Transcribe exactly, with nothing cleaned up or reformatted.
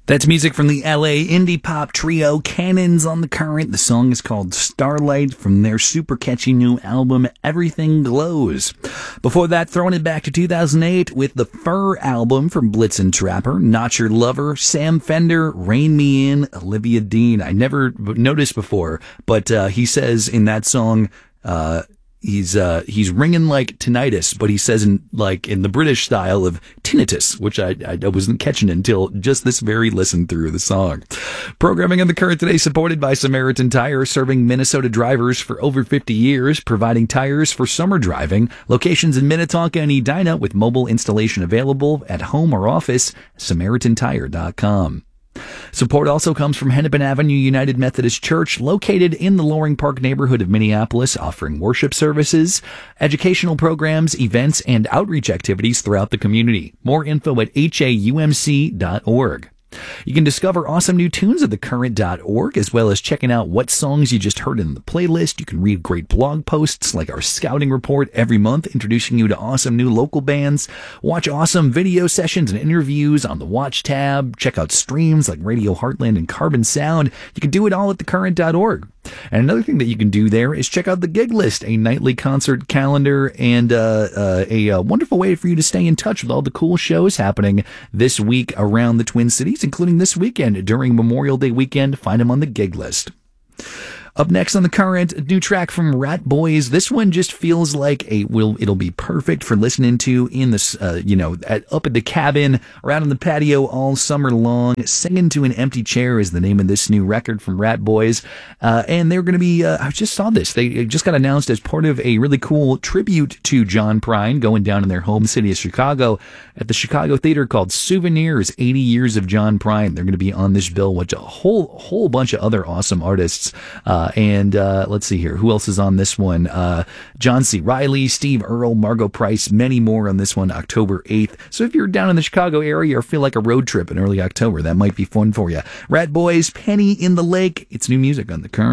That's music from the L A indie pop trio Cannons on the Current. The song is called Starlight from their super catchy new album Everything Glows. Before that, throwing it back to two thousand eight with the Fur album from Blitzen Trapper, Not Your Lover, Sam Fender, Rain Me In, Olivia Dean. I never noticed before, but uh, he says in that song, uh, He's uh he's ringing like tinnitus, but he says in like in the British style of tinnitus, which I I wasn't catching until just this very listen through the song. Programming on the Current today supported by Samaritan Tire, serving Minnesota drivers for over fifty years, providing tires for summer driving. Locations in Minnetonka and Edina with mobile installation available at home or office. Samaritan Tire dot com. Support also comes from Hennepin Avenue United Methodist Church, located in the Loring Park neighborhood of Minneapolis, offering worship services, educational programs, events, and outreach activities throughout the community. More info at H A U M C dot org. You can discover awesome new tunes at the current dot org, as well as checking out what songs you just heard in the playlist. You can read great blog posts like our scouting report every month, introducing you to awesome new local bands. Watch awesome video sessions and interviews on the Watch tab. Check out streams like Radio Heartland and Carbon Sound. You can do it all at the current dot org. And another thing that you can do there is check out the Gig List, a nightly concert calendar and uh, uh, a, a wonderful way for you to stay in touch with all the cool shows happening this week around the Twin Cities, including this weekend during Memorial Day weekend. Find them on the Gig List. Up next on the Current, a new track from Rat Boys. This one just feels like a will. It'll be perfect for listening to in this, uh, you know, at, up at the cabin, around on the patio all summer long. Singing to an Empty Chair is the name of this new record from Rat Boys, uh, and they're going to be. Uh, I just saw this. They just got announced as part of a really cool tribute to John Prine going down in their home city of Chicago at the Chicago Theater called Souvenirs. eighty years of John Prine. They're going to be on this bill with a whole whole bunch of other awesome artists. Uh, and uh, let's see here. Who else is on this one? Uh, John C. Reilly, Steve Earle, Margot Price, many more on this one, October eighth. So if you're down in the Chicago area or feel like a road trip in early October, that might be fun for you. Rat Boys, Penny in the Lake. It's new music on the Current.